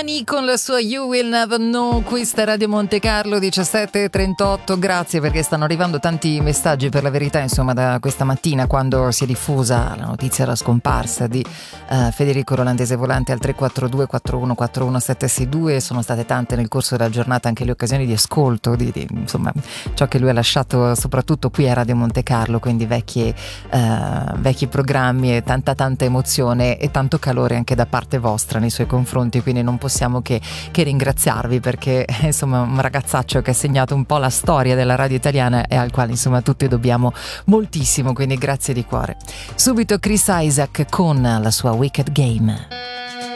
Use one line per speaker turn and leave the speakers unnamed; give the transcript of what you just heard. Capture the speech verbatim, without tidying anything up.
Money con la sua You Will Never Know. Questa è Radio Monte Carlo diciassette e trentotto. Grazie, perché stanno arrivando tanti messaggi, per la verità, insomma, da questa mattina, quando si è diffusa la notizia della scomparsa di uh, Federico Rolandese Volante al tre quattro due quattro uno quattro uno sette sei due. Sono state tante nel corso della giornata anche le occasioni di ascolto di, di insomma ciò che lui ha lasciato soprattutto qui a Radio Monte Carlo, quindi vecchi, uh, vecchi programmi e tanta tanta emozione e tanto calore anche da parte vostra nei suoi confronti, quindi non possiamo che, che ringraziarvi, perché insomma un ragazzaccio che ha segnato un po' la storia della radio italiana e al quale insomma tutti dobbiamo moltissimo, quindi grazie di cuore. Subito Chris Isaak con la sua Wicked Game.